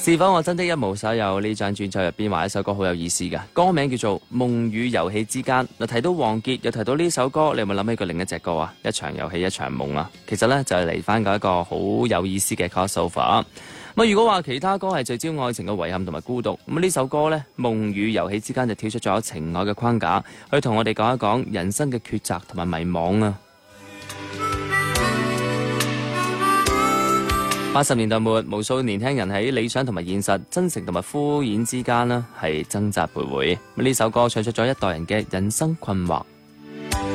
是否我真的一無所有？呢張專輯入邊話一首歌好有意思㗎，歌名叫做《夢與遊戲之間》。嗱，提到王傑，又提到呢首歌，你有冇諗起過另一隻歌啊？一場遊戲一場夢啊！其實呢，就係嚟翻嗰一個好有意思嘅 crossover。咁如果話其他歌係聚焦愛情嘅遺憾同埋孤獨，咁呢首歌呢，《夢與遊戲之間》就跳出咗情愛嘅框架，去同我哋講一講人生嘅抉擇同埋迷惘啊！80年代末，無數年輕人喺理想同埋現實、真誠同埋敷衍之間呢係掙扎徘徊。呢首歌唱出咗一代人嘅人生困惑。